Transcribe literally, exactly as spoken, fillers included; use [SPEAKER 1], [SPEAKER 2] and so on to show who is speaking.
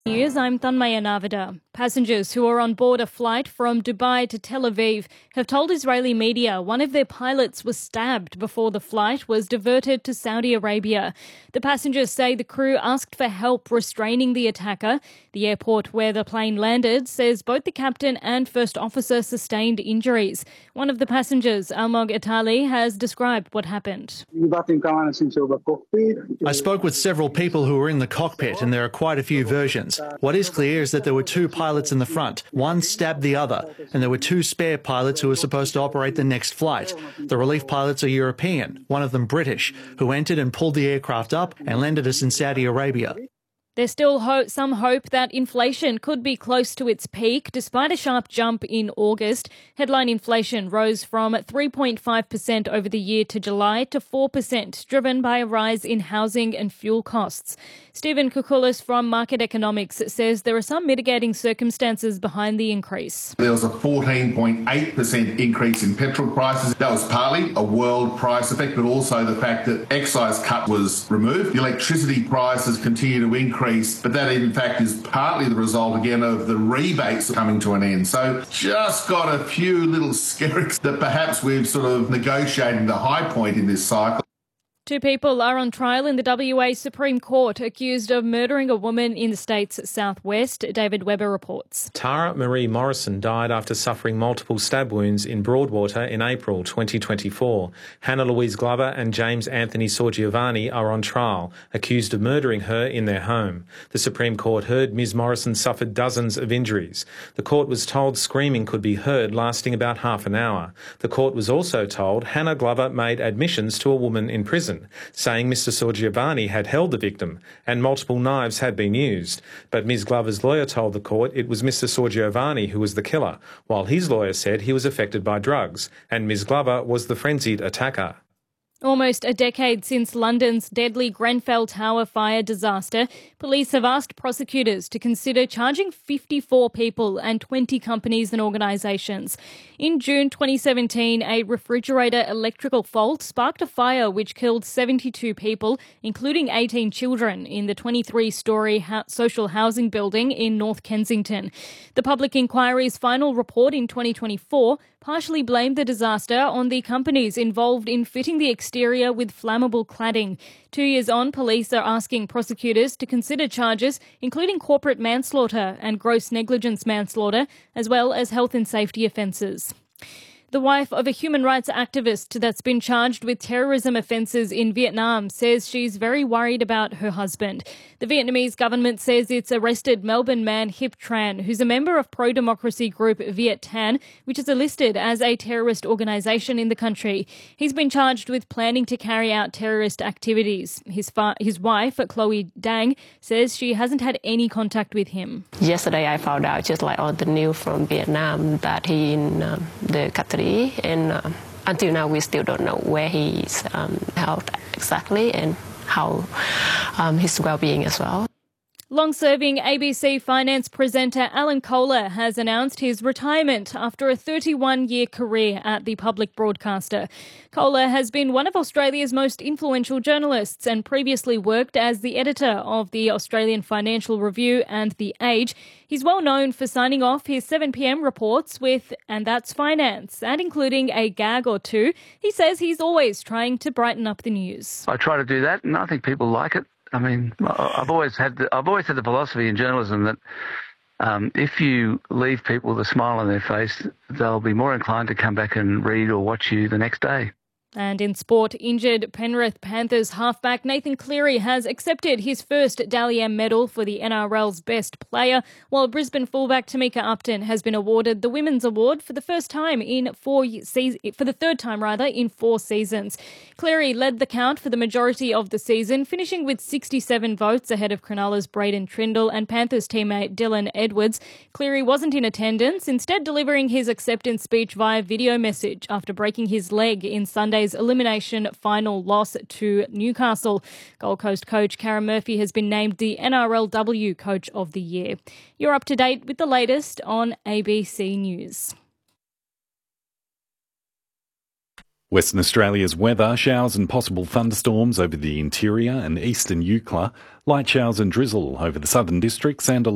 [SPEAKER 1] News, I'm Thanmaya Navada. Passengers who are on board a flight from Dubai to Tel Aviv have told Israeli media one of their pilots was stabbed before the flight was diverted to Saudi Arabia. The passengers say the crew asked for help restraining the attacker. The airport where the plane landed says both the captain and first officer sustained injuries. One of the passengers, Almog Itali, has described what happened.
[SPEAKER 2] I spoke with several people who were in the cockpit, and there are quite a few versions. What is clear is that there were two pilots in the front. One stabbed the other, and there were two spare pilots who were supposed to operate the next flight. The relief pilots are European, one of them British, who entered and pulled the aircraft up and landed us in Saudi Arabia.
[SPEAKER 1] There's still ho- some hope that inflation could be close to its peak. Despite a sharp jump in August, headline inflation rose from three point five percent over the year to July to four percent, driven by a rise in housing and fuel costs. Stephen Koukoulas from Market Economics says there are some mitigating circumstances behind the increase.
[SPEAKER 3] There was a fourteen point eight percent increase in petrol prices. That was partly a world price effect, but also the fact that excise cut was removed. The electricity prices continue to increase. But that, in fact, is partly the result, again, of the rebates coming to an end. So just got a few little scares that perhaps we've sort of negotiated the high point in this cycle.
[SPEAKER 1] Two people are on trial in the W A Supreme Court accused of murdering a woman in the state's southwest. David Webber reports.
[SPEAKER 4] Tara Marie Morrison died after suffering multiple stab wounds in Broadwater in April twenty twenty-four. Hannah Louise Glover and James Anthony Sorgiovanni are on trial, accused of murdering her in their home. The Supreme Court heard Miz Morrison suffered dozens of injuries. The court was told screaming could be heard lasting about half an hour. The court was also told Hannah Glover made admissions to a woman in prison, saying Mister Sorgiovanni had held the victim and multiple knives had been used. But Miz Glover's lawyer told the court it was Mister Sorgiovanni who was the killer, while his lawyer said he was affected by drugs and Miz Glover was the frenzied attacker.
[SPEAKER 1] Almost a decade since London's deadly Grenfell Tower fire disaster, police have asked prosecutors to consider charging fifty-four people and twenty companies and organisations. In June twenty seventeen, a refrigerator electrical fault sparked a fire which killed seventy-two people, including eighteen children, in the twenty-three storey ha- social housing building in North Kensington. The public inquiry's final report in twenty twenty-four partially blamed the disaster on the companies involved in fitting the exterior with flammable cladding. Two years on, police are asking prosecutors to consider charges including corporate manslaughter and gross negligence manslaughter, as well as health and safety offences. The wife of a human rights activist that's been charged with terrorism offences in Vietnam says she's very worried about her husband. The Vietnamese government says it's arrested Melbourne man Hip Tran, who's a member of pro-democracy group Viet Thanh, which is listed as a terrorist organisation in the country. He's been charged with planning to carry out terrorist activities. His fa- his wife, Chloe Dang, says she hasn't had any contact with him.
[SPEAKER 5] Yesterday I found out just like on the news from Vietnam that he in um, the country. And uh, until now, we still don't know where he is um, held exactly and how um, his well-being as well.
[SPEAKER 1] Long-serving A B C finance presenter Alan Kohler has announced his retirement after a thirty-one-year career at the public broadcaster. Kohler has been one of Australia's most influential journalists and previously worked as the editor of the Australian Financial Review and The Age. He's well known for signing off his seven p.m. reports with "And That's Finance," and including a gag or two. He says he's always trying to brighten up the news.
[SPEAKER 6] I try to do that, and I think people like it. I mean, I've always had the, I've always had the philosophy in journalism that um, if you leave people with a smile on their face, they'll be more inclined to come back and read or watch you the next day.
[SPEAKER 1] And in sport, injured Penrith Panthers halfback Nathan Cleary has accepted his first Dally M medal for the N R L's best player, while Brisbane fullback Tamika Upton has been awarded the Women's Award for the first time in four se- for the third time rather in four seasons. Cleary led the count for the majority of the season, finishing with sixty-seven votes ahead of Cronulla's Braden Trindle and Panthers teammate Dylan Edwards. Cleary wasn't in attendance, instead delivering his acceptance speech via video message after breaking his leg in Sunday's elimination final loss to Newcastle. Gold Coast coach Karen Murphy has been named the N R L W Coach of the Year. You're up to date with the latest on A B C News.
[SPEAKER 7] Western Australia's weather: showers and possible thunderstorms over the interior and eastern Eucla, light showers and drizzle over the southern districts and a